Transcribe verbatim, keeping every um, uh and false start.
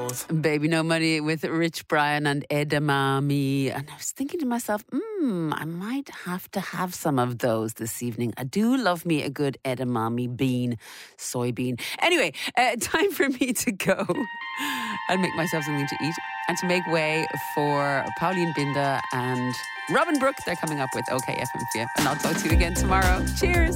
Baby No Money with Rich Brian and Edamame. And I was thinking to myself, hmm, I might have to have some of those this evening. I do love me a good edamame bean, soybean. Anyway, uh, time for me to go and make myself something to eat and to make way for Pauline Binda and Robin Brooke. They're coming up with OK F M. And I'll talk to you again tomorrow. Cheers.